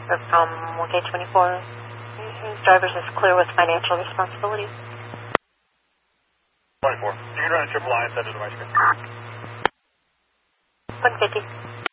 from 1K24. Drivers is clear with financial responsibility. 24. You can run a triple I and send it to my screen. 150.